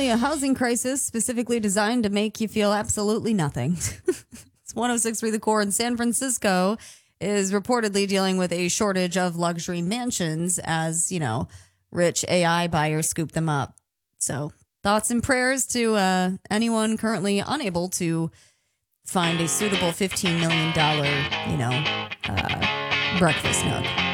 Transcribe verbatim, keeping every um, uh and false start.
a housing crisis specifically designed to make you feel absolutely nothing. It's one oh six point three The Core in San Francisco is reportedly dealing with a shortage of luxury mansions as, you know, rich A I buyers scoop them up. So thoughts and prayers to uh, anyone currently unable to find a suitable fifteen million dollars, you know, uh, breakfast nook.